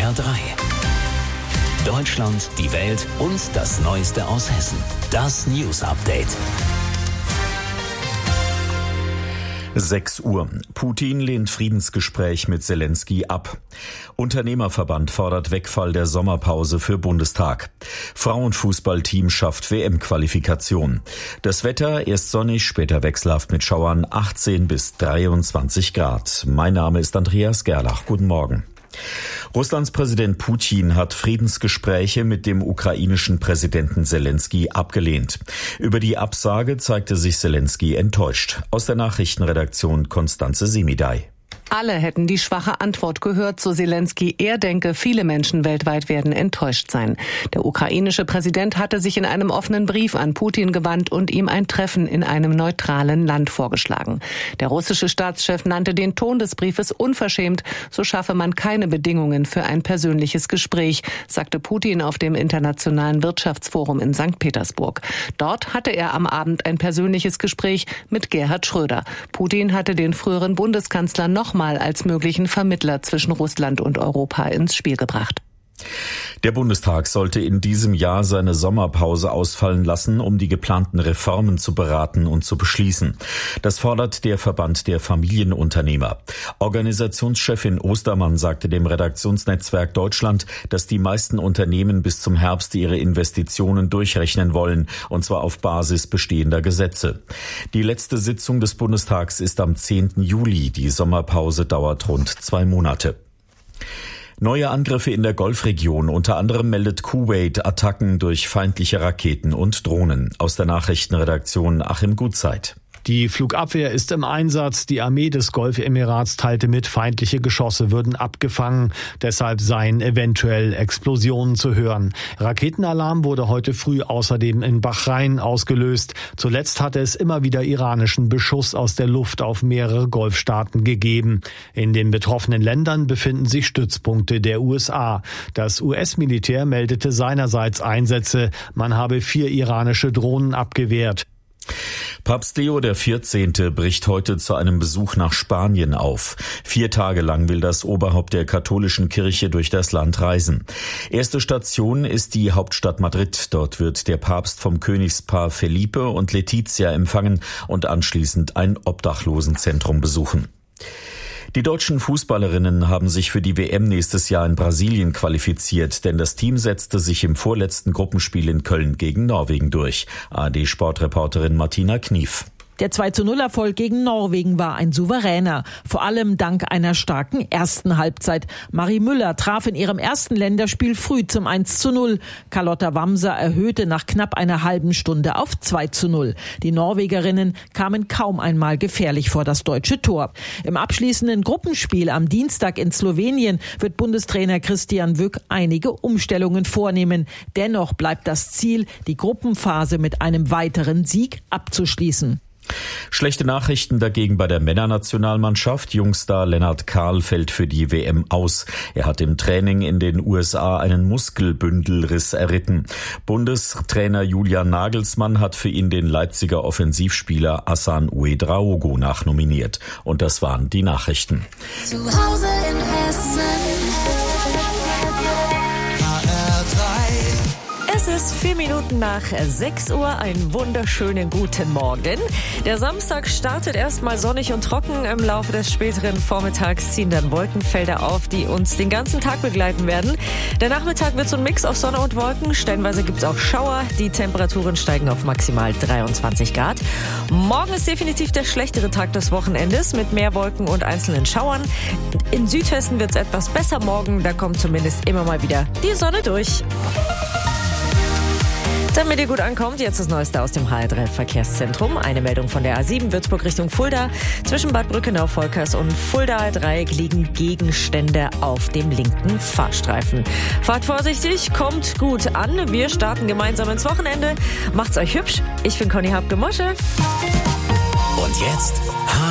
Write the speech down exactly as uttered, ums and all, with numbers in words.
R drei. Deutschland, die Welt und das Neueste aus Hessen. Das News Update. sechs Uhr. Putin lehnt Friedensgespräch mit Selenskyj ab. Unternehmerverband fordert Wegfall der Sommerpause für Bundestag. Frauenfußballteam schafft W M-Qualifikation. Das Wetter erst sonnig, später wechselhaft mit Schauern, achtzehn bis dreiundzwanzig Grad. Mein Name ist Andreas Gerlach. Guten Morgen. Russlands Präsident Putin hat Friedensgespräche mit dem ukrainischen Präsidenten Selenskyj abgelehnt. Über die Absage zeigte sich Selenskyj enttäuscht. Aus der Nachrichtenredaktion Konstanze Semidai. Alle hätten die schwache Antwort gehört, so Selenskyj. Er denke, viele Menschen weltweit werden enttäuscht sein. Der ukrainische Präsident hatte sich in einem offenen Brief an Putin gewandt und ihm ein Treffen in einem neutralen Land vorgeschlagen. Der russische Staatschef nannte den Ton des Briefes unverschämt, so schaffe man keine Bedingungen für ein persönliches Gespräch, sagte Putin auf dem Internationalen Wirtschaftsforum in Sankt Petersburg. Dort hatte er am Abend ein persönliches Gespräch mit Gerhard Schröder. Putin hatte den früheren Bundeskanzler nochmal als möglichen Vermittler zwischen Russland und Europa ins Spiel gebracht. Der Bundestag sollte in diesem Jahr seine Sommerpause ausfallen lassen, um die geplanten Reformen zu beraten und zu beschließen. Das fordert der Verband der Familienunternehmer. Organisationschefin Ostermann sagte dem Redaktionsnetzwerk Deutschland, dass die meisten Unternehmen bis zum Herbst ihre Investitionen durchrechnen wollen, und zwar auf Basis bestehender Gesetze. Die letzte Sitzung des Bundestags ist am zehnten Juli. Die Sommerpause dauert rund zwei Monate. Neue Angriffe in der Golfregion. Unter anderem meldet Kuwait Attacken durch feindliche Raketen und Drohnen. Aus der Nachrichtenredaktion Achim Gutzeit. Die Flugabwehr ist im Einsatz. Die Armee des Golfemirats teilte mit, feindliche Geschosse würden abgefangen. Deshalb seien eventuell Explosionen zu hören. Raketenalarm wurde heute früh außerdem in Bahrain ausgelöst. Zuletzt hatte es immer wieder iranischen Beschuss aus der Luft auf mehrere Golfstaaten gegeben. In den betroffenen Ländern befinden sich Stützpunkte der U S A. Das U S-Militär meldete seinerseits Einsätze. Man habe vier iranische Drohnen abgewehrt. Papst Leo der vierzehnte bricht heute zu einem Besuch nach Spanien auf. Vier Tage lang will das Oberhaupt der katholischen Kirche durch das Land reisen. Erste Station ist die Hauptstadt Madrid. Dort wird der Papst vom Königspaar Felipe und Letizia empfangen und anschließend ein Obdachlosenzentrum besuchen. Die deutschen Fußballerinnen haben sich für die W M nächstes Jahr in Brasilien qualifiziert, denn das Team setzte sich im vorletzten Gruppenspiel in Köln gegen Norwegen durch. A R D-Sportreporterin Martina Knief. Der zwei zu null Erfolg gegen Norwegen war ein souveräner, vor allem dank einer starken ersten Halbzeit. Marie Müller traf in ihrem ersten Länderspiel früh zum eins zu null. Carlotta Wamser erhöhte nach knapp einer halben Stunde auf zwei zu null. Die Norwegerinnen kamen kaum einmal gefährlich vor das deutsche Tor. Im abschließenden Gruppenspiel am Dienstag in Slowenien wird Bundestrainer Christian Wück einige Umstellungen vornehmen. Dennoch bleibt das Ziel, die Gruppenphase mit einem weiteren Sieg abzuschließen. Schlechte Nachrichten dagegen bei der Männernationalmannschaft. Jungstar Lennart Kahl fällt für die W M aus. Er hat im Training in den U S A einen Muskelbündelriss erritten. Bundestrainer Julian Nagelsmann hat für ihn den Leipziger Offensivspieler Hassan Ouedraogo nachnominiert. Und das waren die Nachrichten. Zu Hause in Hessen. Es ist vier Minuten nach sechs Uhr. Einen wunderschönen guten Morgen. Der Samstag startet erstmal sonnig und trocken. Im Laufe des späteren Vormittags ziehen dann Wolkenfelder auf, die uns den ganzen Tag begleiten werden. Der Nachmittag wird so ein Mix aus Sonne und Wolken. Stellenweise gibt es auch Schauer. Die Temperaturen steigen auf maximal dreiundzwanzig Grad. Morgen ist definitiv der schlechtere Tag des Wochenendes mit mehr Wolken und einzelnen Schauern. In Südhessen wird es etwas besser morgen. Da kommt zumindest immer mal wieder die Sonne durch. Damit ihr gut ankommt, jetzt das Neueste aus dem H R drei Verkehrszentrum. Eine Meldung von der A sieben Würzburg Richtung Fulda. Zwischen Bad Brückenau-Volkers und Fulda-Dreieck liegen Gegenstände auf dem linken Fahrstreifen. Fahrt vorsichtig, kommt gut an. Wir starten gemeinsam ins Wochenende. Macht's euch hübsch. Ich bin Conny Habke-Mosche. Und jetzt